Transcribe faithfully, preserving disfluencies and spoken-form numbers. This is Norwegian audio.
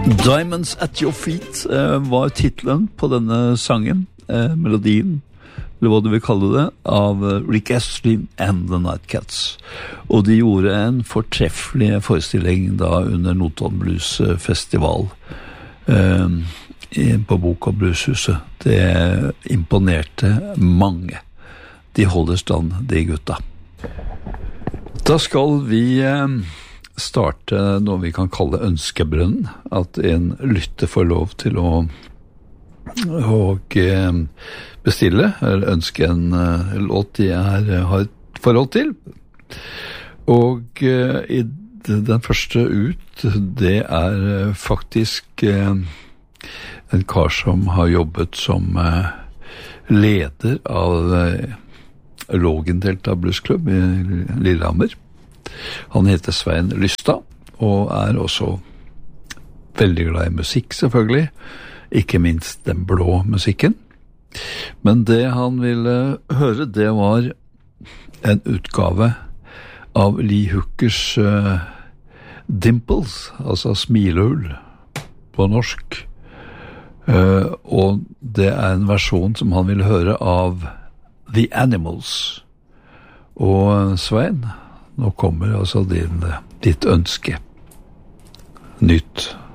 Diamonds at Your Feet eh, var titlen på denne sangen, eh, melodien, eller hva du vil kalle det, av Rick Astley and the Nightcats. Og de gjorde en fortreffelig forestilling da under Notodden Blues Festival eh, på Bok- og Blueshuset. Det imponerte mange. De holder stand, de gutta. Da skal vi eh, starte noe vi kan kalle ønskebrønnen, at en lytter får lov til å og eh, bestille eller ønske en uh, låt de er, har et forhold til. Og uh, i den første ut, det er uh, faktisk uh, en kar som har jobbet som uh, leder av uh, Lågen Delta Blues Club i Lillehammer. Han heter Svein Lystad, og er også veldig glad i musikk, selvfølgelig. Ikke minst den blå musikken. Men det han ville høre, det var en utgave av Lee Hookers uh, Dimples, altså smilehull på norsk. Uh, og det er en versjon som han ville høre av The Animals. Og Svein, nå kommer altså din, ditt ønske. Nytt.